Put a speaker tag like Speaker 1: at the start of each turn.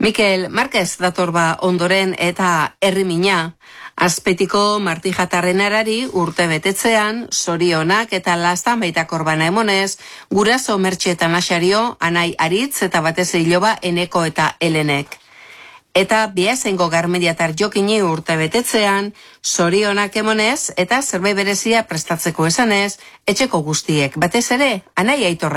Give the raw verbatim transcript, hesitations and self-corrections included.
Speaker 1: Mikel Marquez datorba ondoren eta herrimina. Azpetiko Martijatarren arari urte betetzean, zorionak eta lastan baita korbana emonez, guraso Mertxetan Axario, anai Aritz eta batez iloba Eneko eta Helenek. Eta Biasengo Garmediatar Jokini urte betetzean, zorionak emonez eta zerbait berezia prestatzeko esanez, etxeko guztiek batez ere, anai Aitor